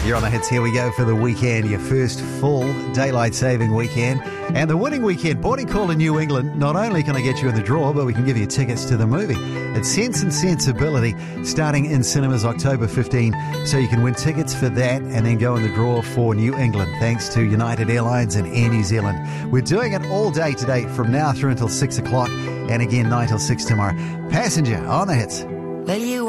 You're on the hits. Here we go for the weekend, your first full daylight saving weekend. And the winning weekend, Boarding Call in New England. Not only can I get you in the draw, but we can give you tickets to the movie. It's Sense and Sensibility, starting in cinemas October 15. So you can win tickets for that and then go in the draw for New England, thanks to United Airlines and Air New Zealand. We're doing it all day today, from now through until 6 o'clock, and again 9 till 6 tomorrow. Passenger on the hits. Well, you